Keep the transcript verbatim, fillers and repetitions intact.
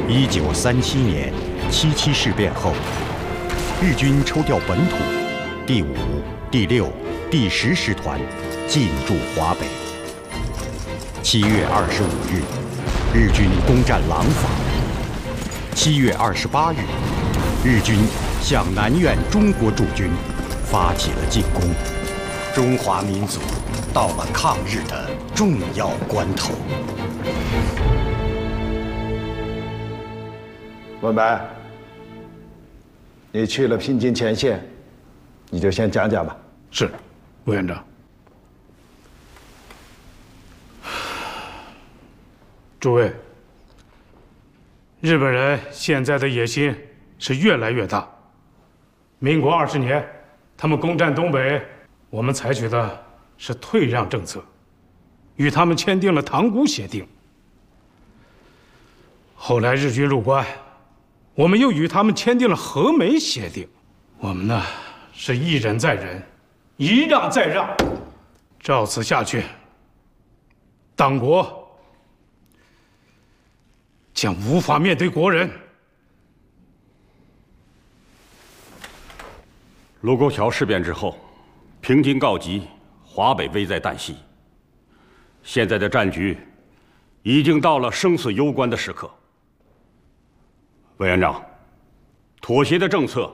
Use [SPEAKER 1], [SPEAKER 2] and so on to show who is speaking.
[SPEAKER 1] 一九三七年七七事变后，日军抽调本土第五、第六、第十师团进驻华北。七月二十五日，日军攻占廊坊。七月二十八日，日军向南苑中国驻军发起了进攻。中华民族到了抗日的重要关头。
[SPEAKER 2] 文白，你去了平津前线，你就先讲讲吧。
[SPEAKER 3] 是，委员长。诸位，日本人现在的野心是越来越大。民国二十年，他们攻占东北，我们采取的是退让政策，与他们签订了塘沽协定。后来日军入关，我们又与他们签订了和美协定。我们呢是一忍再忍，一让再让，照此下去，党国将无法面对国人。
[SPEAKER 4] 卢沟桥事变之后，平津告急，华北危在旦夕。现在的战局已经到了生死攸关的时刻。委员长，妥协的政策